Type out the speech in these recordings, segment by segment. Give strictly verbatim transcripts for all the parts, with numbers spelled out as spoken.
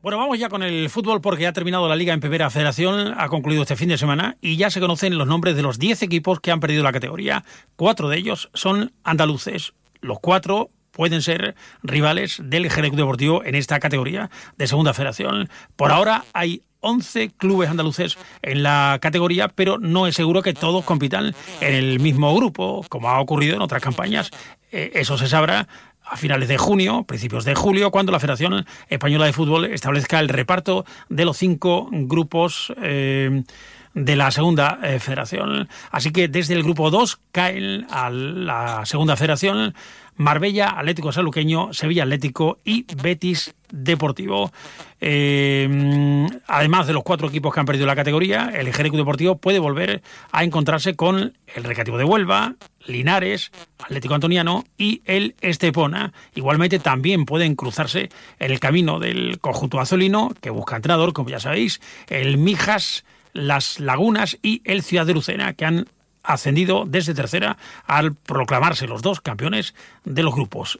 Bueno, vamos ya con el fútbol porque ya ha terminado la Liga en Primera Federación, ha concluido este fin de semana y ya se conocen los nombres de los diez equipos que han perdido la categoría. Cuatro de ellos son andaluces. Los cuatro pueden ser rivales del Jerez Club Deportivo en esta categoría de Segunda Federación. Por ahora hay once clubes andaluces en la categoría, pero no es seguro que todos compitan en el mismo grupo, como ha ocurrido en otras campañas. Eh, eso se sabrá a finales de junio, principios de julio, cuando la Federación Española de Fútbol establezca el reparto de los cinco grupos eh, de la Segunda eh, Federación. Así que desde el grupo dos caen a la Segunda Federación Marbella, Atlético Sanluqueño, Sevilla Atlético y Betis Deportivo. Eh, además de los cuatro equipos que han perdido la categoría, el Jerez Club Deportivo puede volver a encontrarse con el Recreativo de Huelva, Linares, Atlético Antoniano y el Estepona. Igualmente también pueden cruzarse en el camino del conjunto azulino, que busca entrenador, como ya sabéis, el Mijas, las Lagunas y el Ciudad de Lucena, que han ascendido desde tercera al proclamarse los dos campeones de los grupos,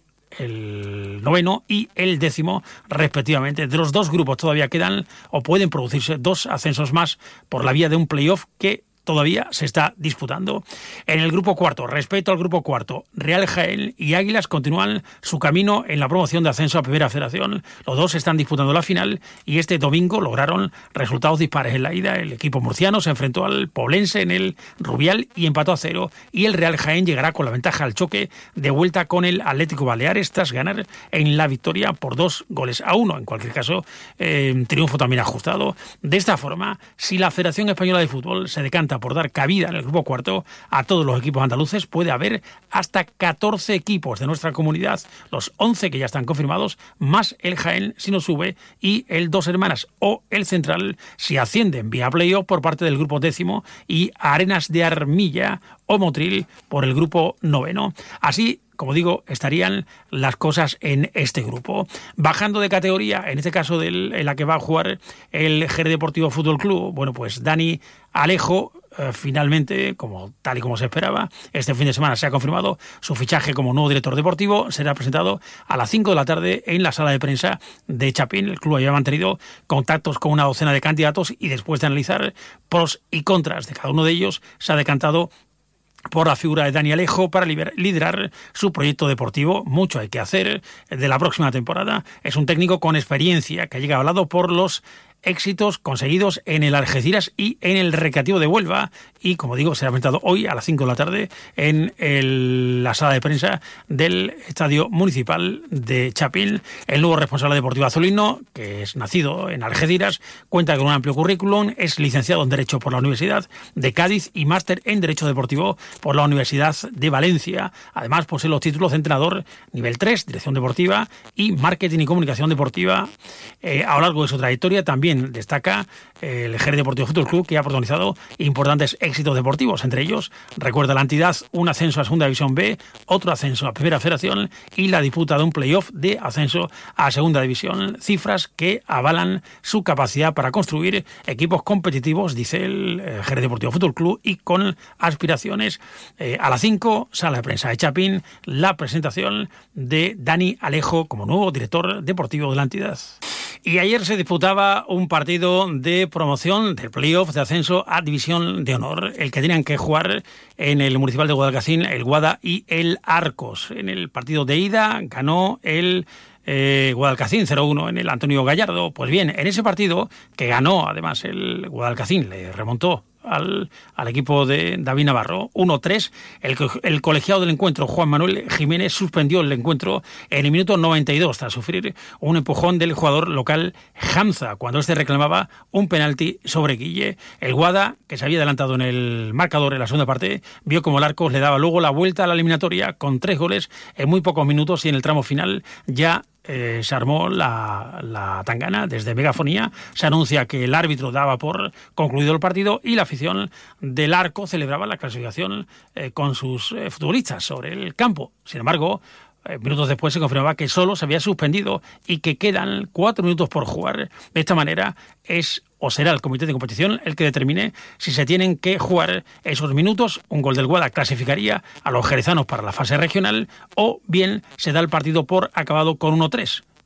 el noveno y el décimo respectivamente. De los dos grupos todavía quedan o pueden producirse dos ascensos más por la vía de un playoff que todavía se está disputando. En el grupo cuarto, respecto al grupo cuarto, Real Jaén y Águilas continúan su camino en la promoción de ascenso a Primera Federación. Los dos están disputando la final y este domingo lograron resultados dispares en la ida. El equipo murciano se enfrentó al Poblense en el Rubial y empató a cero, y el Real Jaén llegará con la ventaja al choque de vuelta con el Atlético Baleares tras ganar en la victoria por dos goles a uno. En cualquier caso, eh, triunfo también ajustado. De esta forma, si la Federación Española de Fútbol se decanta por dar cabida en el grupo cuarto a todos los equipos andaluces, puede haber hasta catorce equipos de nuestra comunidad, los once que ya están confirmados, más el Jaén si no sube, y el Dos Hermanas o el Central si ascienden vía playoff por parte del grupo décimo, y Arenas de Armilla o Motril por el grupo noveno. Así, como digo, estarían las cosas en este grupo. Bajando de categoría, en este caso del, en la que va a jugar el Jerez Deportivo Fútbol Club, bueno, pues Dani Alejo, eh, finalmente, como tal y como se esperaba, este fin de semana se ha confirmado su fichaje como nuevo director deportivo. Será presentado a las cinco de la tarde en la sala de prensa de Chapín. El club había mantenido contactos con una docena de candidatos y después de analizar pros y contras de cada uno de ellos, se ha decantado por la figura de Dani Alejo para liderar su proyecto deportivo. Mucho hay que hacer de la próxima temporada. Es un técnico con experiencia que llega avalado por los éxitos conseguidos en el Algeciras y en el Recreativo de Huelva, y como digo, será presentado hoy a las cinco de la tarde en el, la sala de prensa del Estadio Municipal de Chapín. El nuevo responsable deportivo azulino, que es nacido en Algeciras, cuenta con un amplio currículum, es licenciado en Derecho por la Universidad de Cádiz y máster en Derecho Deportivo por la Universidad de Valencia. Además, posee los títulos de entrenador nivel tres, Dirección Deportiva y Marketing y Comunicación Deportiva. Eh, a lo largo de su trayectoria también destaca el Jerez Deportivo Fútbol Club, que ha protagonizado importantes éxitos deportivos. Entre ellos, recuerda la entidad un ascenso a Segunda División B, otro ascenso a Primera Federación y la disputa de un playoff de ascenso a Segunda División. Cifras que avalan su capacidad para construir equipos competitivos, dice el Jerez Deportivo Fútbol Club, y con aspiraciones. Eh, a las cinco, sala de prensa de Chapín, la presentación de Dani Alejo como nuevo director deportivo de la entidad. Y ayer se disputaba un partido de promoción del playoff de ascenso a División de Honor, el que tenían que jugar en el Municipal de Guadalcacín, el Guada y el Arcos. En el partido de ida ganó el eh, Guadalcacín cero uno en el Antonio Gallardo. Pues bien, en ese partido, que ganó además el Guadalcacín, le remontó Al, al equipo de David Navarro, uno tres. El, el colegiado del encuentro, Juan Manuel Jiménez, suspendió el encuentro en el minuto noventa y dos tras sufrir un empujón del jugador local Hamza, cuando este reclamaba un penalti sobre Guille. El Guada, que se había adelantado en el marcador en la segunda parte, vio como el Arcos le daba luego la vuelta a la eliminatoria con tres goles en muy pocos minutos, y en el tramo final ya Eh, se armó la, la tangana. Desde megafonía se anuncia que el árbitro daba por concluido el partido y la afición del Arco celebraba la clasificación eh, con sus eh, futbolistas sobre el campo. Sin embargo, eh, minutos después se confirmaba que solo se había suspendido y que quedan cuatro minutos por jugar. De esta manera es o será el comité de competición el que determine si se tienen que jugar esos minutos. Un gol del Guada clasificaría a los jerezanos para la fase regional, o bien se da el partido por acabado con uno tres.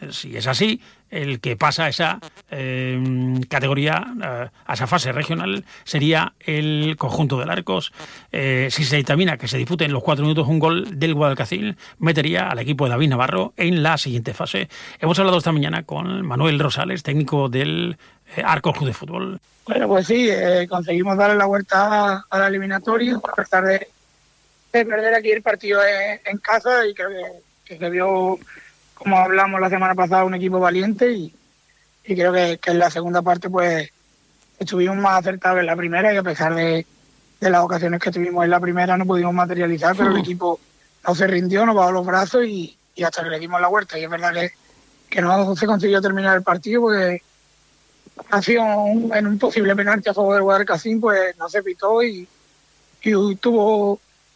si es así, el que pasa a esa eh, categoría, eh, a esa fase regional, sería el conjunto del Arcos. Eh, si se determina que se disputen los cuatro minutos, un gol del Guadalcacín metería al equipo de David Navarro en la siguiente fase. Hemos hablado esta mañana con Manuel Rosales, técnico del eh, Arcos Club de Fútbol. Bueno, pues sí, eh, conseguimos darle la vuelta a la eliminatoria, a pesar de, de perder aquí el partido en, en casa, y creo que, que se vio, como hablamos la semana pasada, un equipo valiente, y, y creo que, que en la segunda parte pues estuvimos más acertados en la primera, y a pesar de, de las ocasiones que tuvimos en la primera no pudimos materializar, pero el equipo no se rindió, nos bajó los brazos y, y hasta que le dimos la vuelta. Y es verdad que, que no se consiguió terminar el partido porque ha sido un, en un posible penalti a favor del Guadalcacín, pues no se pitó y, y tuvo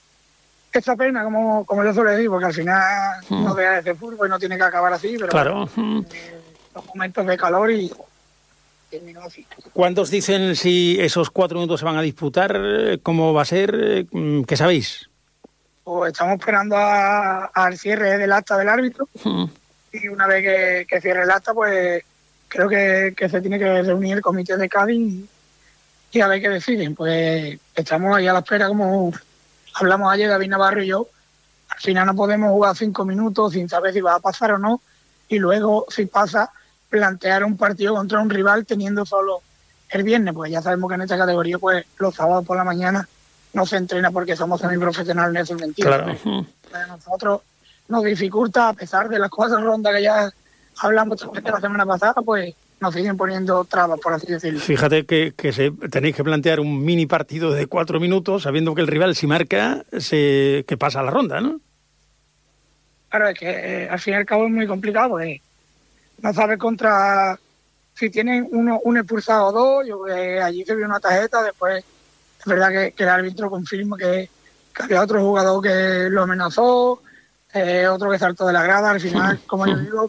esa pena, como, como yo suelo decir, porque al final mm. no deja de ser fútbol y no tiene que acabar así, pero claro. eh, son momentos de calor y terminó así. ¿Cuántos dicen si esos cuatro minutos se van a disputar? ¿Cómo va a ser? ¿Qué sabéis? Pues estamos esperando a, al cierre del acta del árbitro mm. y una vez que, que cierre el acta, pues creo que, que se tiene que reunir el comité de Cádiz y, y a ver qué deciden. Pues estamos ahí a la espera, como hablamos ayer David Navarro y yo. Al final no podemos jugar cinco minutos sin saber si va a pasar o no, y luego, si pasa, plantear un partido contra un rival teniendo solo el viernes. Pues ya sabemos que en esta categoría pues los sábados por la mañana no se entrena porque somos semiprofesionales en ese sentido. Claro. Para nosotros nos dificulta, a pesar de las cuatro rondas que ya hablamos la semana pasada, pues nos siguen poniendo trabas, por así decirlo. Fíjate que, que se, tenéis que plantear un mini partido de cuatro minutos sabiendo que el rival, si marca, se que pasa a la ronda, ¿no? Claro, es que eh, al fin y al cabo es muy complicado, porque no sabes contra... Si tienen uno, un expulsado o dos, yo eh, allí se vio una tarjeta, después es verdad que, que el árbitro confirma que, que había otro jugador que lo amenazó, eh, otro que saltó de la grada. Al final, como yo digo,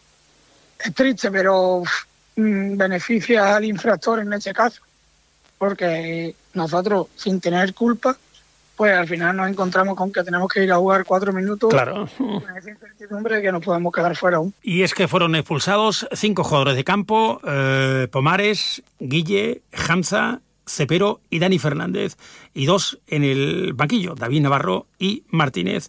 es triste, pero mmm, beneficia al infractor en este caso, porque nosotros, sin tener culpa, pues al final nos encontramos con que tenemos que ir a jugar cuatro minutos. Claro. Con esa incertidumbre de que nos podemos quedar fuera aún. Y es que fueron expulsados cinco jugadores de campo, eh, Pomares, Guille, Hamza, Cepero y Dani Fernández, y dos en el banquillo, David Navarro y Martínez.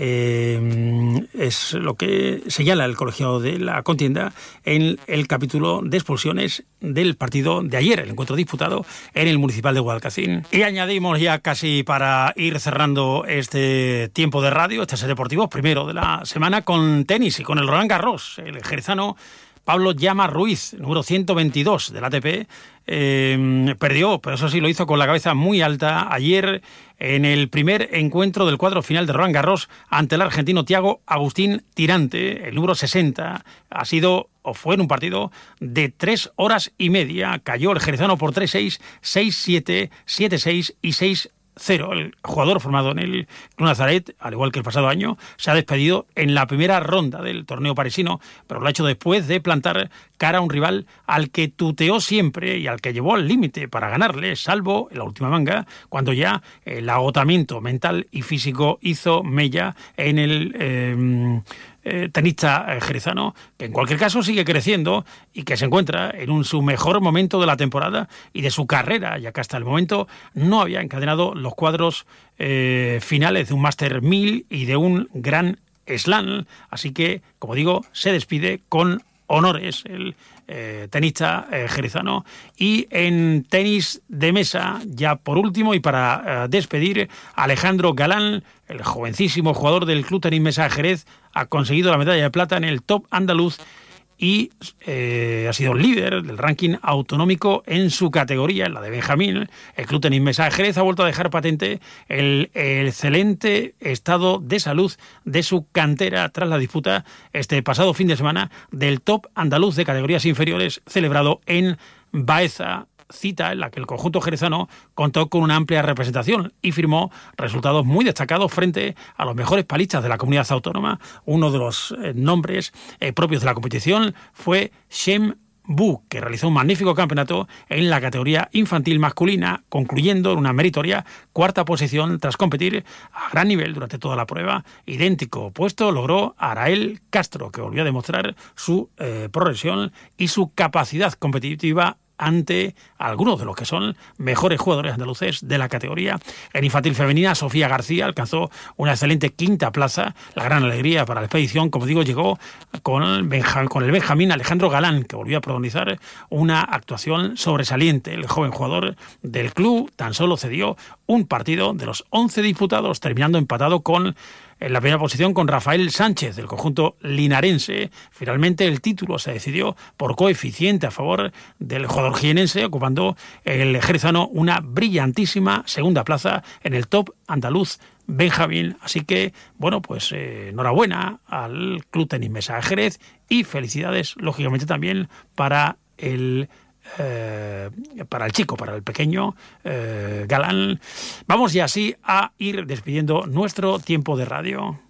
Eh, es lo que señala el colegiado de la contienda en el capítulo de expulsiones del partido de ayer, el encuentro disputado en el Municipal de Guadalcacín. Y añadimos ya casi para ir cerrando este tiempo de radio, este set deportivo, primero de la semana, con tenis y con el Roland Garros. El jerezano Pablo Llama Ruiz, número ciento veintidós del A T P, eh, perdió, pero eso sí lo hizo con la cabeza muy alta ayer en el primer encuentro del cuadro final de Roland Garros ante el argentino Thiago Agustín Tirante, el número sesenta. Ha sido o fue en un partido de tres horas y media. Cayó el jerezano por tres seis, seis siete, siete seis y seis cero. El jugador formado en el Club Nazaret, al igual que el pasado año, se ha despedido en la primera ronda del torneo parisino, pero lo ha hecho después de plantar cara a un rival al que tuteó siempre y al que llevó al límite para ganarle, salvo en la última manga, cuando ya el agotamiento mental y físico hizo mella en el eh, eh, tenista jerezano, que en cualquier caso sigue creciendo y que se encuentra en un, su mejor momento de la temporada y de su carrera, ya que hasta el momento no había encadenado los cuadros eh, finales de un Master mil y de un Gran Slam. Así que, como digo, se despide con honores el eh, tenista eh, jerezano. Y en tenis de mesa, ya por último y para eh, despedir, Alejandro Galán, el jovencísimo jugador del Club Tenis Mesa Jerez, ha conseguido la medalla de plata en el Top Andaluz y eh, ha sido líder del ranking autonómico en su categoría, en la de Benjamín. El Club Tenis Mesa Jerez ha vuelto a dejar patente el, el excelente estado de salud de su cantera tras la disputa este pasado fin de semana del Top Andaluz de categorías inferiores celebrado en Baeza, cita en la que el conjunto jerezano contó con una amplia representación y firmó resultados muy destacados frente a los mejores palistas de la comunidad autónoma. Uno de los eh, nombres eh, propios de la competición fue Shem Bu, que realizó un magnífico campeonato en la categoría infantil masculina, concluyendo en una meritoria cuarta posición tras competir a gran nivel durante toda la prueba. Idéntico puesto logró Arael Castro, que volvió a demostrar su eh, progresión y su capacidad competitiva ante algunos de los que son mejores jugadores andaluces de la categoría. En infantil femenina, Sofía García alcanzó una excelente quinta plaza. La gran alegría para la expedición, como digo, llegó con el, Benja, con el Benjamín Alejandro Galán, que volvió a protagonizar una actuación sobresaliente. El joven jugador del club tan solo cedió un partido de los once disputados, terminando empatado con en la primera posición con Rafael Sánchez del conjunto linarense. Finalmente el título se decidió por coeficiente a favor del jugador jienense, ocupando el jerezano una brillantísima segunda plaza en el top andaluz Benjamín. Así que, bueno, pues eh, enhorabuena al Club Tenis Mesa Jerez y felicidades, lógicamente, también para el Eh, para el chico, para el pequeño eh, Galán. Vamos ya así a ir despidiendo nuestro tiempo de radio.